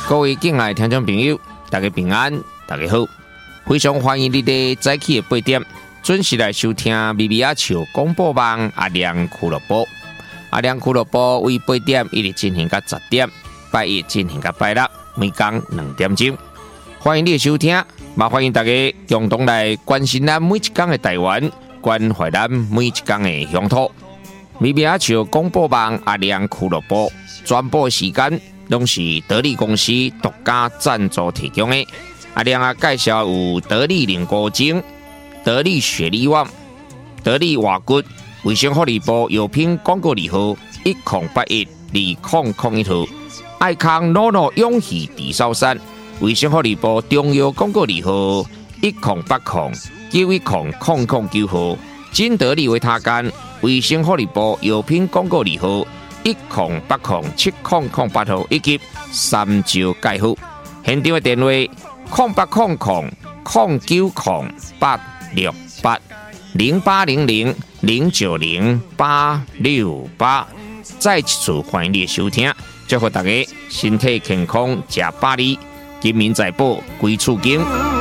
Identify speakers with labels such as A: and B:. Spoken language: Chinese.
A: 各位敬爱听众朋友，大家平安，大家好，非常欢迎你在早起的8点准时来收听咪咪仔笑广播网阿亮俱乐部。阿亮俱乐部为8点一直进行到10点，拜一进行到拜六，每天2点钟。欢迎你的收听，也欢迎大家共同来关心咱每一天的台湾，关怀咱每一天的乡土。咪咪仔笑广播网阿亮俱乐部全部时间拢是得力公司独家赞助提供的。阿亮啊，介绍有得力凝固精、得力雪力旺、得力瓦骨、卫生福利部药品广告字号10812001号，爱康诺诺永续地烧山，卫生福利部中药广告字号1080910009号，金得力维他干，卫生福利部药品广告字号10807008号，以及三招介护。现场的电话0800-0800-090086868。再一次欢迎你的收听，祝福大家身体健康，吃百里，金民财宝归厝金。